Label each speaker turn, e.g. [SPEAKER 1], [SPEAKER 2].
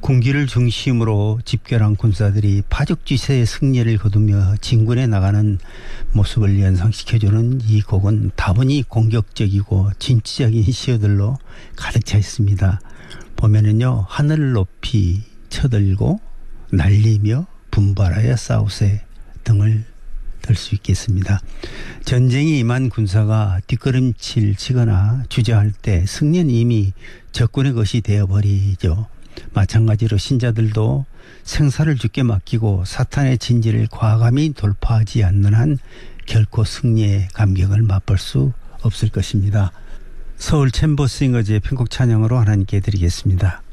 [SPEAKER 1] 군기를 중심으로 집결한 군사들이 파죽지세의 승리를 거두며 진군해 나가는 모습을 연상시켜주는 이 곡은 다분히 공격적이고 진취적인 시어들로 가득 차 있습니다. 보면은요, 하늘을 높이 쳐들고 날리며 분발하여 싸우세 등을 들 수 있겠습니다. 전쟁이 임한 군사가 뒷걸음질 치거나 주저할 때 승리는 이미 적군의 것이 되어버리죠. 마찬가지로 신자들도 생사를 주께 맡기고 사탄의 진지를 과감히 돌파하지 않는 한 결코 승리의 감격을 맛볼 수 없을 것입니다. 서울 챔버스잉어즈의 편곡 찬양으로 하나님께 드리겠습니다.